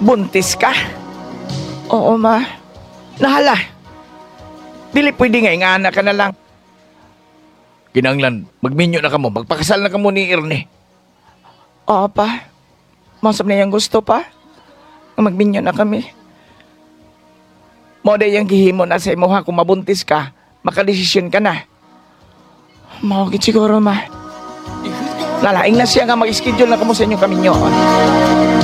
Buntis ka? Oo, ma. Nahala. Dili pwede nga anak ka na lang. Kinanglan, magminyo na ka mo. Magpakasal na ka mo ni Ernie. Oo, pa. Masap na yung gusto, pa. Magminyo na kami. Mo day yung gihimo na sa imuha kung mabuntis ka, makadesisyon ka na. Mawagit siguro, ma. Lalaing na siya nga mag-schedule na kamo sa inyong kaminyo.